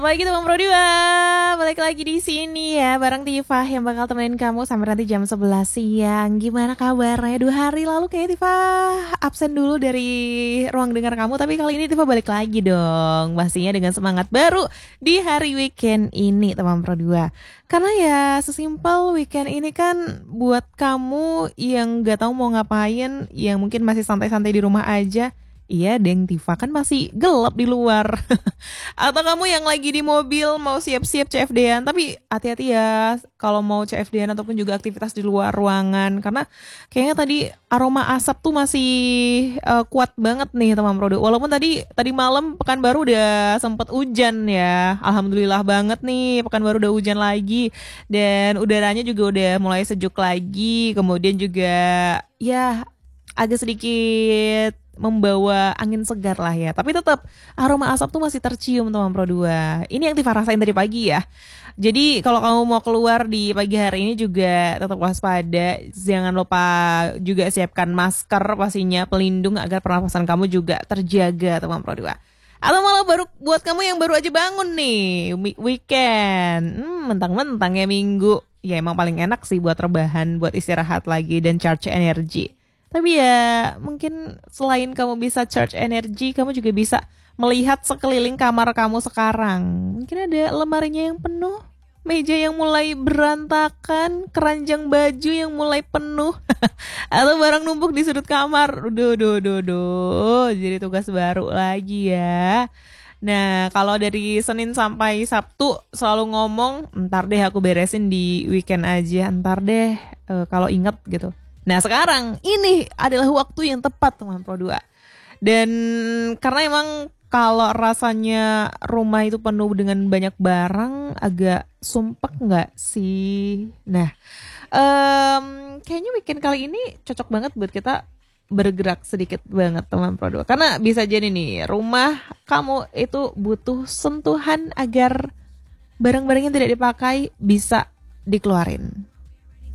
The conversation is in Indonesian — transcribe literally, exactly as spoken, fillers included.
Lagi teman Pro dua, balik lagi di sini ya bareng Tifa yang bakal temenin kamu sampai nanti jam sebelas siang. Gimana kabarnya? Dua hari lalu kayak Tifa absen dulu dari ruang dengar kamu, tapi kali ini Tifa balik lagi dong. Pastinya dengan semangat baru di hari weekend ini teman Pro dua. Karena ya sesimpel weekend ini kan buat kamu yang gak tahu mau ngapain, yang mungkin masih santai-santai di rumah aja. Iya, Deng Tifa kan masih gelap di luar. Atau kamu yang lagi di mobil mau siap-siap C F D-an, tapi hati-hati ya kalau mau C F D-an ataupun juga aktivitas di luar ruangan, karena kayaknya tadi aroma asap tuh masih uh, kuat banget nih teman Prodo. Walaupun tadi tadi malam Pekanbaru udah sempet hujan ya, alhamdulillah banget nih Pekanbaru udah hujan lagi dan udaranya juga udah mulai sejuk lagi, kemudian juga ya agak sedikit membawa angin segar lah ya. Tapi tetap aroma asap tuh masih tercium teman Pro dua. Ini yang Tifa rasain dari pagi ya. Jadi kalau kamu mau keluar di pagi hari ini juga tetap waspada. Jangan lupa juga siapkan masker pastinya, pelindung agar pernapasan kamu juga terjaga teman Pro dua. Atau malah baru buat kamu yang baru aja bangun nih weekend, hmm, mentang-mentang ya minggu. Ya emang paling enak sih buat rebahan, buat istirahat lagi dan charge energi. Tapi ya mungkin selain kamu bisa charge energi, kamu juga bisa melihat sekeliling kamar kamu sekarang. Mungkin ada lemarinya yang penuh, meja yang mulai berantakan, keranjang baju yang mulai penuh, atau barang numpuk di sudut kamar. Duh, duh, duh, duh. Jadi tugas baru lagi ya. Nah, kalau dari Senin sampai Sabtu selalu ngomong, ntar deh aku beresin di weekend aja, ntar deh uh, kalau inget gitu. Nah sekarang ini adalah waktu yang tepat teman Pro dua. Dan karena emang kalau rasanya rumah itu penuh dengan banyak barang agak sumpek gak sih? Nah um, kayaknya weekend kali ini cocok banget buat kita bergerak sedikit banget teman Pro dua. Karena bisa jadi nih rumah kamu itu butuh sentuhan agar barang-barang yang tidak dipakai bisa dikeluarin.